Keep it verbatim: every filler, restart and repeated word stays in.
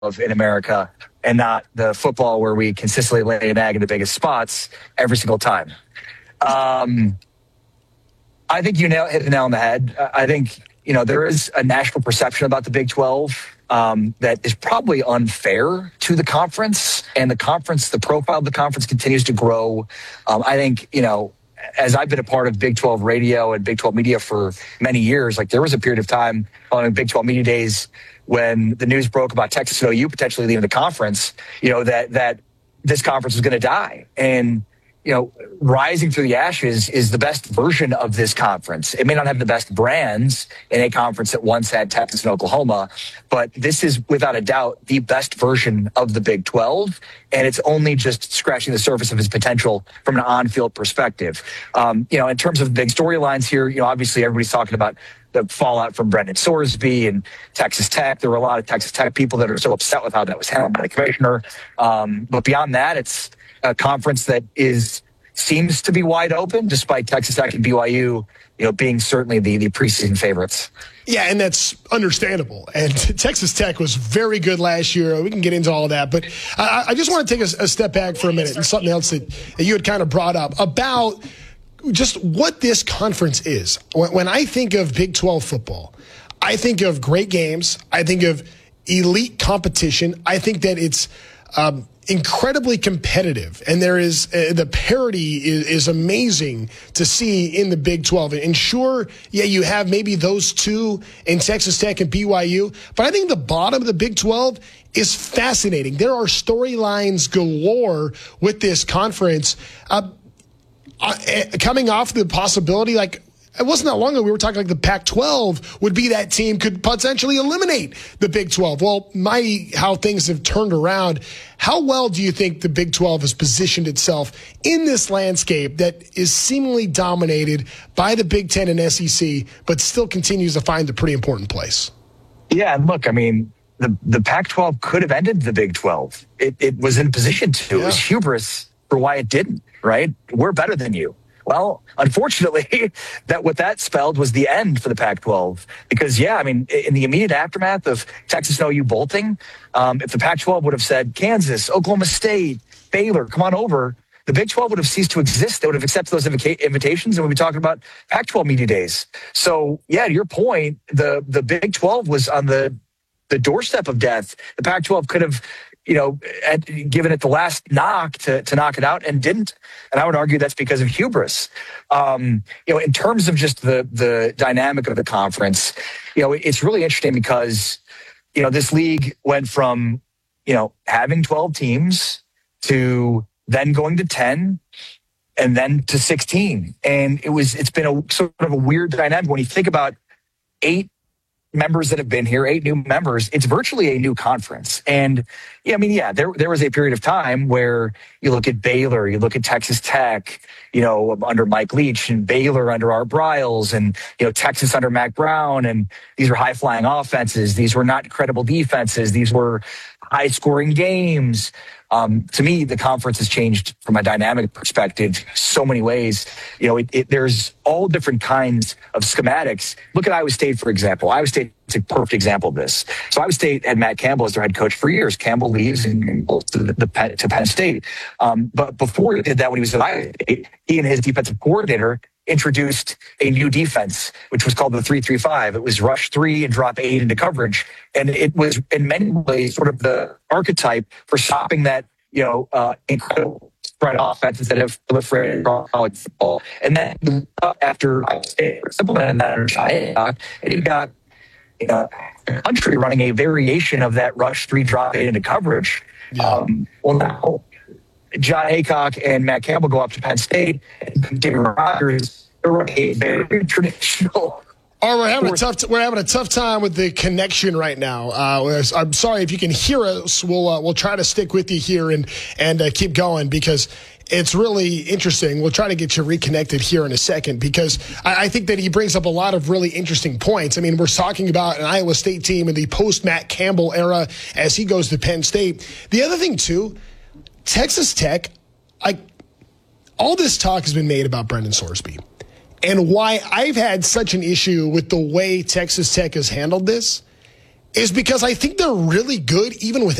of in America, and not the football where we consistently lay an egg in the biggest spots every single time. Um, I think you nail, hit the nail on the head. I think, you know, there is a national perception about the Big twelve um, that is probably unfair to the conference, and the conference, the profile of the conference continues to grow. Um, I think, you know, as I've been a part of Big twelve radio and Big twelve media for many years, like there was a period of time on Big twelve media days when the news broke about Texas and O U potentially leaving the conference, you know, that, that this conference was going to die. And, you know, rising through the ashes is the best version of this conference. It may not have the best brands in a conference that once had Texas and Oklahoma, but this is without a doubt the best version of the Big twelve. And it's only just scratching the surface of its potential from an on-field perspective. Um, you know, in terms of big storylines here, you know, obviously everybody's talking about the fallout from Brendan Sorsby and Texas Tech. There were a lot of Texas Tech people that are so upset with how that was handled by the commissioner. Um, but beyond that, it's a conference that is seems to be wide open, despite Texas Tech and B Y U, you know, being certainly the, the preseason favorites. Yeah, and that's understandable. And Texas Tech was very good last year. We can get into all of that. But I, I just want to take a, a step back for a minute and something else that, that you had kind of brought up about just what this conference is. When, when I think of Big twelve football, I think of great games. I think of elite competition. I think that it's um, incredibly competitive, and there is uh, the parity is, is amazing to see in the Big twelve. And sure, yeah, you have maybe those two in Texas Tech and B Y U, but I think the bottom of the Big twelve is fascinating. There are storylines galore with this conference. Uh, uh, coming off the possibility, like, it wasn't that long ago we were talking like the Pac twelve would be that team could potentially eliminate the Big twelve. Well, my how things have turned around. How well do you think the Big twelve has positioned itself in this landscape that is seemingly dominated by the Big Ten and S E C, but still continues to find a pretty important place? Yeah, and look, I mean, the, the Pac twelve could have ended the Big twelve. It, it was in position to. Yeah. It was hubris for why it didn't, right? We're better than you. Well, unfortunately, that what that spelled was the end for the Pac twelve. Because, yeah, I mean, in the immediate aftermath of Texas and O U bolting, um, if the Pac twelve would have said, Kansas, Oklahoma State, Baylor, come on over, the Big twelve would have ceased to exist. They would have accepted those invica- invitations, and we'd be talking about Pac twelve media days. So, yeah, to your point, the, the Big twelve was on the, the doorstep of death. The Pac twelve could have, you know, given it the last knock to, to knock it out and didn't. And I would argue that's because of hubris. Um, you know, in terms of just the, the dynamic of the conference, you know, it's really interesting because, you know, this league went from, you know, having twelve teams to then going to ten and then to sixteen. And it was, it's been a sort of a weird dynamic when you think about eight members that have been here, eight new members, it's virtually a new conference. And yeah, I mean, yeah, there there was a period of time where you look at Baylor, you look at Texas Tech, you know, under Mike Leach, and Baylor under Art Briles, and, you know, Texas under Mac Brown. And these were high flying offenses. These were not credible defenses. These were high scoring games. Um, to me, the conference has changed from a dynamic perspective so many ways. You know, it, it, there's all different kinds of schematics. Look at Iowa State, for example. Iowa State is a perfect example of this. So Iowa State had Matt Campbell as their head coach for years. Campbell leaves and goes to, the, the Penn, to Penn State. Um, but before he did that, when he was at Iowa State, he and his defensive coordinator introduced a new defense, which was called the three three five. It was rush three and drop eight into coverage. And it was in many ways sort of the archetype for stopping that, you know, uh, incredible spread offenses that have proliferated across college football. And then uh, after I implemented that, and you got, you know, a country running a variation of that rush three drop eight into coverage. Yeah. Um, well, now John Aycock and Matt Campbell go up to Penn State, and David Rogers, they're running a very traditional. All right, we're having a tough. T- we're having a tough time with the connection right now. Uh, I'm sorry if you can hear us. We'll uh, we'll try to stick with you here and and uh, keep going because it's really interesting. We'll try to get you reconnected here in a second because I, I think that he brings up a lot of really interesting points. I mean, we're talking about an Iowa State team in the post Matt Campbell era as he goes to Penn State. The other thing too, Texas Tech. I all this talk has been made about Brendan Sorsby. And why I've had such an issue with the way Texas Tech has handled this is because I think they're really good even with